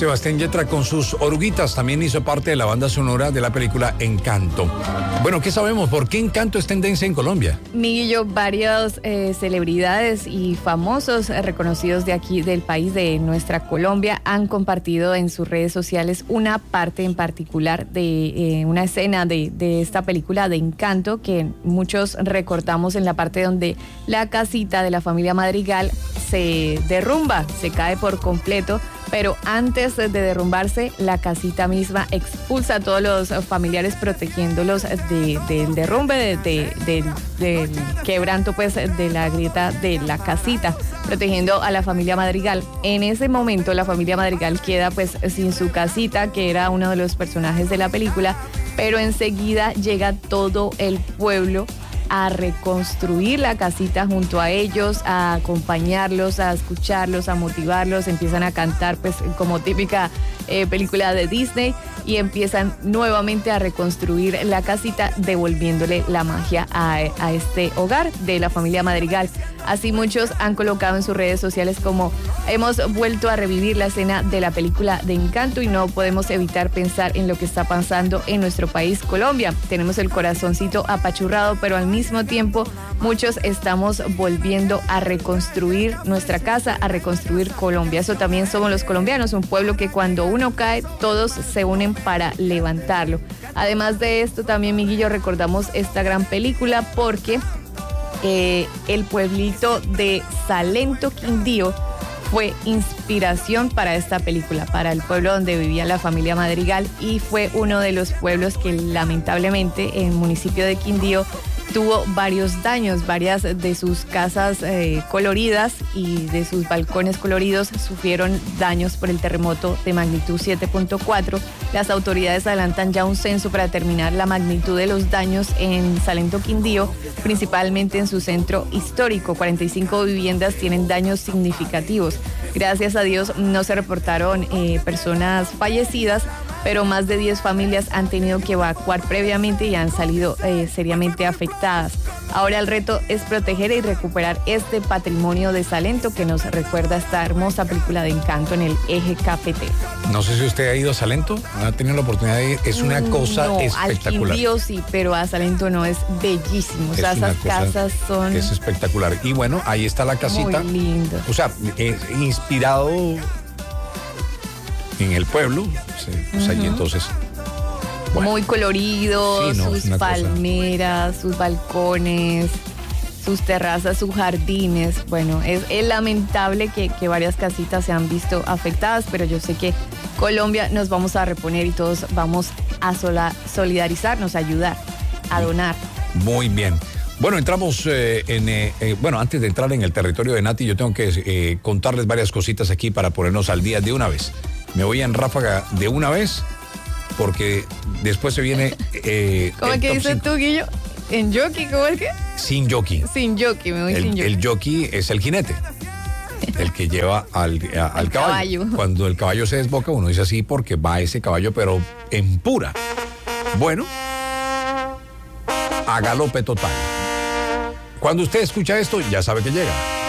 Sebastián Yatra con sus oruguitas también hizo parte de la banda sonora de la película Encanto. Bueno, ¿qué sabemos? ¿Por qué Encanto es tendencia en Colombia? Miguelillo, varias celebridades y famosos reconocidos de aquí del país, de nuestra Colombia, han compartido en sus redes sociales una parte en particular de una escena de esta película de Encanto, que muchos recordamos en la parte donde la casita de la familia Madrigal se derrumba, se cae por completo. Pero antes de derrumbarse, la casita misma expulsa a todos los familiares, protegiéndolos del derrumbe, del quebranto, pues, de la grieta de la casita, protegiendo a la familia Madrigal. En ese momento, la familia Madrigal queda, pues, sin su casita, que era uno de los personajes de la película, pero enseguida llega todo el pueblo a reconstruir la casita junto a ellos, a acompañarlos, a escucharlos, a motivarlos, empiezan a cantar, pues, como típica película de Disney, y empiezan nuevamente a reconstruir la casita, devolviéndole la magia a este hogar de la familia Madrigal. Así muchos han colocado en sus redes sociales como: hemos vuelto a revivir la escena de la película de Encanto y no podemos evitar pensar en lo que está pasando en nuestro país, Colombia. Tenemos el corazoncito apachurrado, pero al mismo tiempo muchos estamos volviendo a reconstruir nuestra casa, a reconstruir Colombia. Eso también somos los colombianos, un pueblo que cuando uno cae, todos se unen para levantarlo. Además de esto, también, Miguillo, recordamos esta gran película porque el pueblito de Salento, Quindío, fue inspiración para esta película, para el pueblo donde vivía la familia Madrigal, y fue uno de los pueblos que lamentablemente en el municipio de Quindío tuvo varios daños. Varias de sus casas coloridas y de sus balcones coloridos sufrieron daños por el terremoto de magnitud 7.4. Las autoridades adelantan ya un censo para determinar la magnitud de los daños en Salento, Quindío, principalmente en su centro histórico. 45 viviendas tienen daños significativos. Gracias a Dios no se reportaron personas fallecidas, pero más de 10 familias han tenido que evacuar previamente y han salido seriamente afectadas. Ahora el reto es proteger y recuperar este patrimonio de Salento que nos recuerda esta hermosa película de Encanto en el eje cafetero. No sé si usted ha ido a Salento, ha tenido la oportunidad de ir. Es una cosa espectacular. Al Quindío sí, pero a Salento no, es bellísimo. O sea, esas casas son... Es espectacular. Y bueno, ahí está la casita. Muy lindo. O sea, inspirado en el pueblo, pues ahí entonces... Bueno. Muy colorido, sí, sus palmeras, sus balcones, sus terrazas, sus jardines. Bueno, es lamentable que varias casitas se han visto afectadas, pero yo sé que Colombia nos vamos a reponer y todos vamos a solidarizarnos, a ayudar, a donar. Muy bien. Bueno, entramos bueno, antes de entrar en el territorio de Nati, yo tengo que contarles varias cositas aquí para ponernos al día de una vez. Me voy en ráfaga de una vez, porque después se viene... ¿Cómo es que dices tú, Guillo? ¿En jockey? ¿Cómo es que? Sin jockey. Sin jockey, me voy sin jockey. El jockey es el jinete, el que lleva al caballo. Cuando el caballo se desboca, uno dice así porque va ese caballo, pero en pura. Bueno, a galope total. Cuando usted escucha esto, ya sabe que llega.